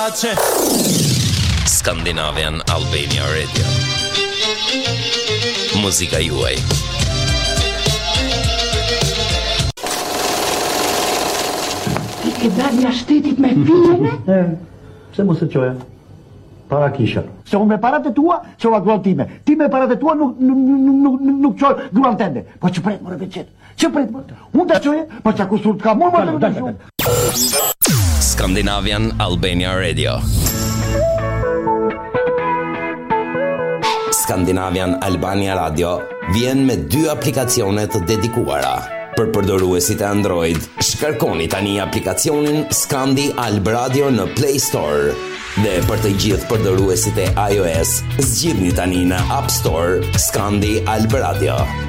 pace. Scandinavian Albania Radio. Muzika juaj. Ti ke dalë nga shtetit me fine? Se mos e qoja. Para kisha. Se unë me parat e tua, qova gruan time. Ti me parat e tua nuk qoj gruan tende. Po që pret më rëveqet. Që pret më? Unë të qoje, po që akusur të ka mund më të shumë. Scandinavian Albania Radio. Scandinavian Albania Radio vjen me 2 aplikacione të dedikuara. Për përdoruesit e Android, shkarkoni tani aplikacionin Scandi Alb Radio në Play Store. Dhe për të gjithë përdoruesit e iOS, zgjidhni tani në App Store Scandi Alb Radio.